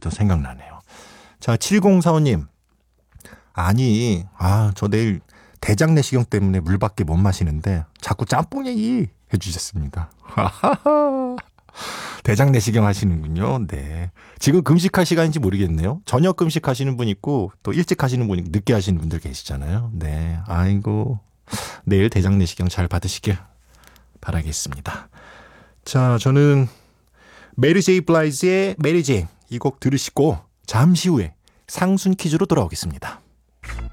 또 생각나네요. 자, 7045님. 아니, 저 내일 대장 내시경 때문에 물밖에 못 마시는데 자꾸 짬뽕 얘기 해주셨습니다. 대장 내시경 하시는군요. 네. 지금 금식할 시간인지 모르겠네요. 저녁 금식하시는 분 있고 또 일찍 하시는 분 있고 늦게 하시는 분들 계시잖아요. 네. 아이고. 내일 대장 내시경 잘 받으시길 바라겠습니다. 자, 저는 메리 제이 블라이즈의 메리 제인 이 곡 들으시고 잠시 후에 상순 퀴즈로 돌아오겠습니다.